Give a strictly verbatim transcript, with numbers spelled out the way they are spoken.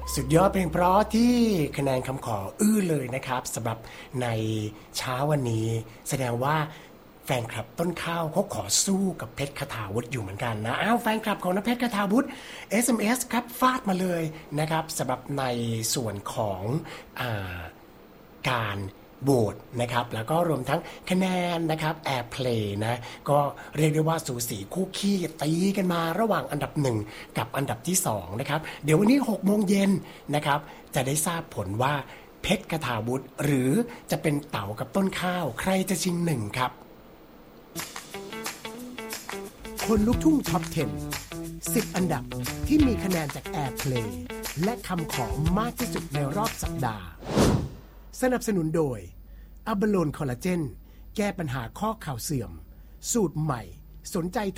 สุดยอดเพลงเพราะที่คะแนนคำขออื้อเลยนะครับสำหรับในเช้าวันนี้แสดงว่าแฟนคลับต้นข้าวเขาขอสู้กับเพชรคทาวุฒิอยู่เหมือนกันนะอ้าวแฟนคลับของน้าเพชรคทาวุฒิ เอส เอ็ม เอส ครับฟาดมาเลยนะครับสำหรับในส่วนของอ่าการโหวตนะครับแล้วก็รวมทั้งคะแนนนะครับแอร์เพลย์นะก็เรียกได้ว่าสูสีคู่ขี้ตีกันมาระหว่างอันดับหนึ่งกับอันดับที่สองนะครับเดี๋ยววันนี้หกโมงเย็นนะครับจะได้ทราบผลว่าเพชรคทาวุฒิหรือจะเป็นเต๋ากับต้นข้าวใครจะชิงหนึ่งครับคนลุกทุ่งท็อปสิบ สิบอันดับที่มีคะแนนจากแอร์เพลย์และคำขอมากที่สุดในรอบสัปดาห์สนับสนุนโดยอัลบาโลนคอลลาเจนแก้ปัญหาข้อเข่าเสื่อมสูตรใหม่สนใจ